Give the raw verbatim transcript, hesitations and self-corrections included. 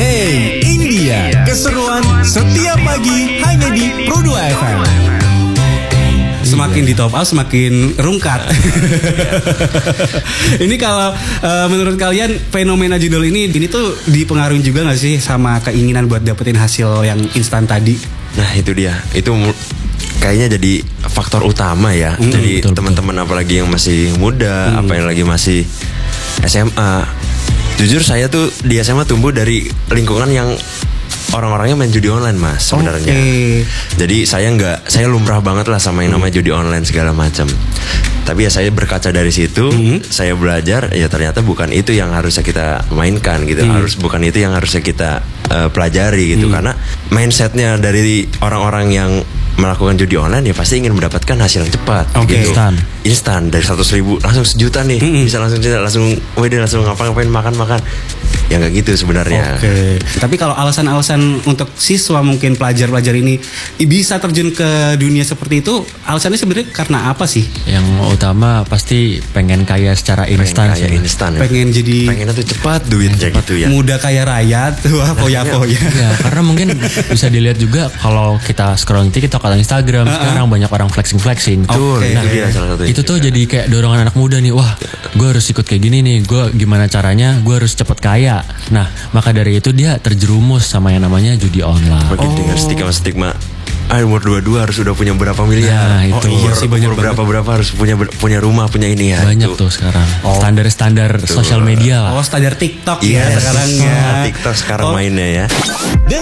Hey, ini dia keseruan setiap pagi hanya di Pro dua F M. Semakin di top up semakin rungkat. Ini kalau uh, menurut kalian fenomena judul ini ini tuh dipengaruhi juga gak sih sama keinginan buat dapetin hasil yang instan tadi? Nah itu dia, itu kayaknya jadi faktor utama ya. Mm, jadi teman-teman apalagi yang masih muda, mm. apa yang lagi masih S M A. Jujur saya tuh di S M A tumbuh dari lingkungan yang orang-orangnya main judi online mas sebenarnya. Okay. Jadi saya nggak, saya lumrah banget lah sama yang namanya judi online segala macam. Tapi ya saya berkaca dari situ, mm-hmm. saya belajar ya ternyata bukan itu yang harusnya kita mainkan gitu, mm. harus bukan itu yang harusnya kita uh, pelajari gitu, mm. karena mindsetnya dari orang-orang yang melakukan judi online ya pasti ingin mendapatkan hasil yang cepat, okay. gitu. Instan. Instan dari seratus ribu langsung sejuta nih, mm-hmm. bisa langsung langsung, wede langsung ngapa-ngapain makan-makan. Ya nggak gitu sebenarnya. Oke. Okay. Tapi kalau alasan-alasan untuk siswa mungkin pelajar-pelajar ini bisa terjun ke dunia seperti itu, alasannya sebenarnya karena apa sih? Yang utama pasti pengen kaya secara instan. Pengen kaya instan. Ya. Pengen jadi. Pengennya tuh cepat duitnya gitu ya. Muda kaya raya tuh, poya-poya. Ya, karena mungkin bisa dilihat juga kalau kita scrolling TikTok atau Instagram uh-uh. sekarang banyak orang flexing-flexing. Tuh, okay. Nah, itu, salah satu itu tuh jadi kayak dorongan anak muda nih. Wah, gue harus ikut kayak gini nih. Gue gimana caranya? Gue harus cepet kaya. Nah, maka dari itu dia terjerumus sama yang namanya judi online. Makin oh. dengar stigma-stigma, ah umur dua puluh dua harus udah punya berapa miliar. Nah, itu. Oh iya sih banyak umur berapa berapa harus punya punya rumah, punya ini ya. Banyak itu. tuh sekarang. Oh. Standar-standar sosial media lah. Oh, standar TikTok yes. ya sekarang ya. TikTok sekarang oh. mainnya ya.